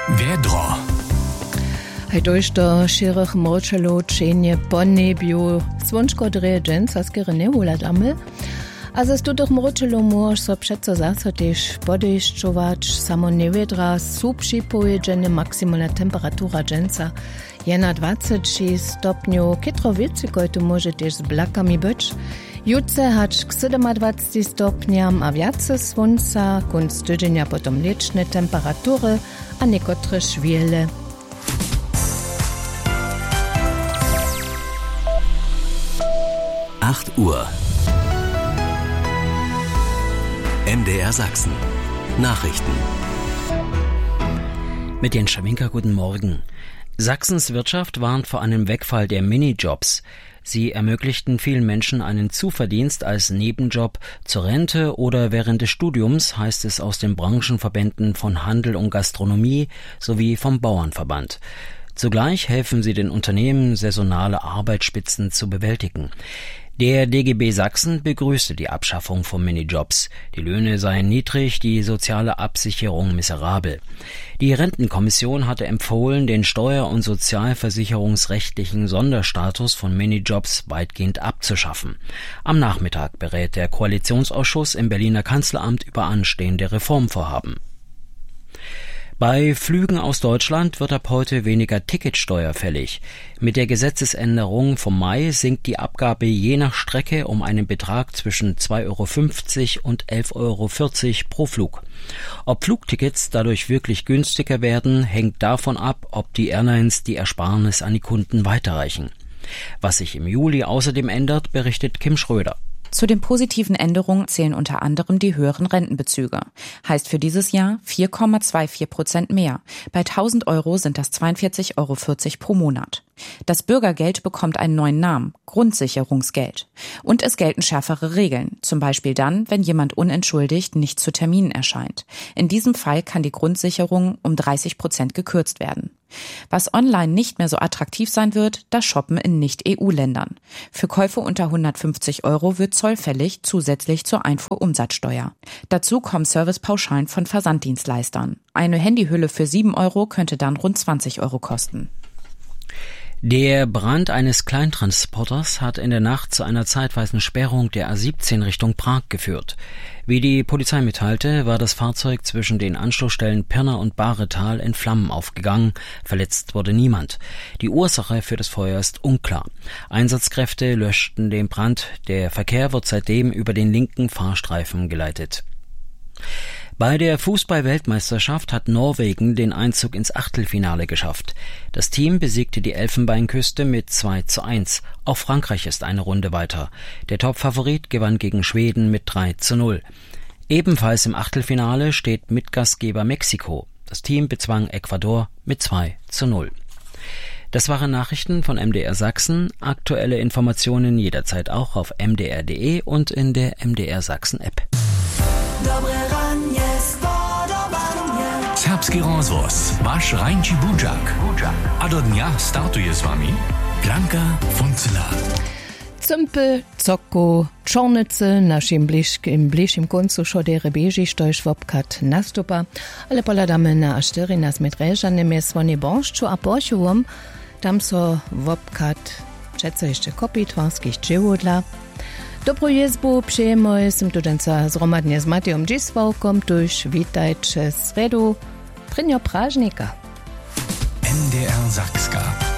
Wiedro. Durch do širih mročalo čenje po nebju, svončko dreje dženca skere vola dame, a za studach mročalo môž so přeco zase tež podejšťovač, samo nevedra, súbši pojedžene maximálna temperatura dženca je na 26 stopňov, kytro vicikoj tu môže tež s blakami byť. Jutce hač k 27 stopňam a viace svonca, kunst tydzenia potom liečne temperatury a niekotre šviele. Uhr. MDR Sachsen. Nachrichten. Mit Jens Schawinka, guten Morgen. Sachsens Wirtschaft warnt vor einem Wegfall der Minijobs. Sie ermöglichten vielen Menschen einen Zuverdienst als Nebenjob zur Rente oder während des Studiums, heißt es aus den Branchenverbänden von Handel und Gastronomie sowie vom Bauernverband. Zugleich helfen sie den Unternehmen, saisonale Arbeitsspitzen zu bewältigen. Der DGB Sachsen begrüßte die Abschaffung von Minijobs. Die Löhne seien niedrig, die soziale Absicherung miserabel. Die Rentenkommission hatte empfohlen, den steuer- und sozialversicherungsrechtlichen Sonderstatus von Minijobs weitgehend abzuschaffen. Am Nachmittag berät der Koalitionsausschuss im Berliner Kanzleramt über anstehende Reformvorhaben. Bei Flügen aus Deutschland wird ab heute weniger Ticketsteuer fällig. Mit der Gesetzesänderung vom Mai sinkt die Abgabe je nach Strecke um einen Betrag zwischen 2,50 € und 11,40 € pro Flug. Ob Flugtickets dadurch wirklich günstiger werden, hängt davon ab, ob die Airlines die Ersparnis an die Kunden weiterreichen. Was sich im Juli außerdem ändert, berichtet Kim Schröder. Zu den positiven Änderungen zählen unter anderem die höheren Rentenbezüge. Heißt für dieses Jahr 4,24% mehr. Bei 1.000 € sind das 42,40 € pro Monat. Das Bürgergeld bekommt einen neuen Namen, Grundsicherungsgeld. Und es gelten schärfere Regeln, zum Beispiel dann, wenn jemand unentschuldigt nicht zu Terminen erscheint. In diesem Fall kann die Grundsicherung um 30% gekürzt werden. Was online nicht mehr so attraktiv sein wird, das Shoppen in Nicht-EU-Ländern. Für Käufe unter 150 € wird Zoll fällig, zusätzlich zur Einfuhrumsatzsteuer. Dazu kommen Servicepauschalen von Versanddienstleistern. Eine Handyhülle für 7 € könnte dann rund 20 € kosten. Der Brand eines Kleintransporters hat in der Nacht zu einer zeitweisen Sperrung der A17 Richtung Prag geführt. Wie die Polizei mitteilte, war das Fahrzeug zwischen den Anschlussstellen Pirna und Bahretal in Flammen aufgegangen. Verletzt wurde niemand. Die Ursache für das Feuer ist unklar. Einsatzkräfte löschten den Brand. Der Verkehr wird seitdem über den linken Fahrstreifen geleitet. Bei der Fußball-Weltmeisterschaft hat Norwegen den Einzug ins Achtelfinale geschafft. Das Team besiegte die Elfenbeinküste mit 2:1. Auch Frankreich ist eine Runde weiter. Der Topfavorit gewann gegen Schweden mit 3:0. Ebenfalls im Achtelfinale steht Mitgastgeber Mexiko. Das Team bezwang Ecuador mit 2:0. Das waren Nachrichten von MDR Sachsen. Aktuelle Informationen jederzeit auch auf mdr.de und in der MDR Sachsen App. Serbski rozvoz, váš Rajnči Budžak. A do dňa startuje s vami Blanka Funzela. Cympel, Zocko, Czornice, naszym bliższym końcu szodere biežiš, to je švopkat nastupa, ale poladamy na aštyri nas mit režanemi svoni bonšču a pošuvom, tam so vopkat čeco jeszcze kopitvarských dživodla. Dobrú jezbu přejeme sem tudenca zromadne s Matejom Dzisvaukom, tuž vítajče sredu, prinjo pražnika. MDR Sachska.